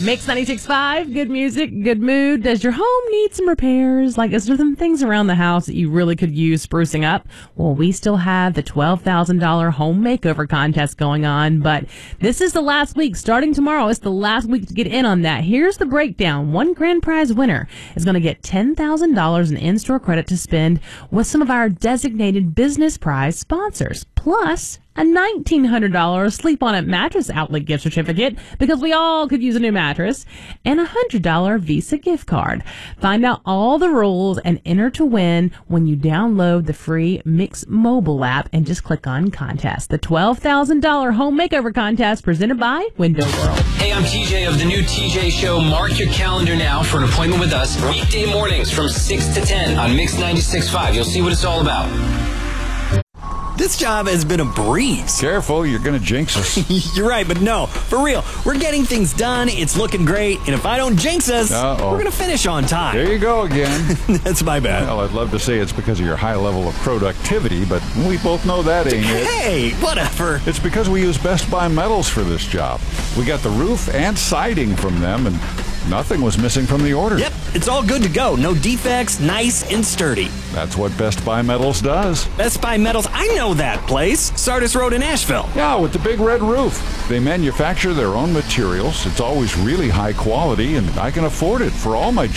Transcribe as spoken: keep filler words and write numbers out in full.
Mix ninety-six point five, good music, good mood. Does your home need some repairs? Like, is there some things around the house that you really could use sprucing up? Well, we still have the twelve thousand dollars home makeover contest going on, but this is the last week. Starting tomorrow, it's the last week to get in on that. Here's the breakdown. One grand prize winner is going to get ten thousand dollars in in-store credit to spend with some of our designated business prize sponsors, plus a nineteen hundred dollars Sleep On It Mattress Outlet gift certificate, because we all could use a new mattress, and a one hundred dollars Visa gift card. Find out all the rules and enter to win when you download the free Mix mobile app and just click on contest. The twelve thousand dollars home makeover contest presented by Window World. Hey, I'm T J of the new T J Show. Mark your calendar now for an appointment with us weekday mornings from six to ten on Mix ninety-six point five. You'll see what it's all about. This job has been a breeze. Careful, you're going to jinx us. You're right, but no, for real. We're getting things done, it's looking great, and if I don't jinx us, Uh-oh. we're going to finish on time. There you go again. That's my bad. Well, I'd love to say it's because of your high level of productivity, but we both know that ain't it. Hey, whatever. It's because we use Best Buy Metals for this job. We got the roof and siding from them, and nothing was missing from the order. Yep, it's all good to go. No defects, nice and sturdy. That's what Best Buy Metals does. Best Buy Metals, I know that place. Sardis Road in Asheville. Yeah, with the big red roof. They manufacture their own materials. It's always really high quality, and I can afford it for all my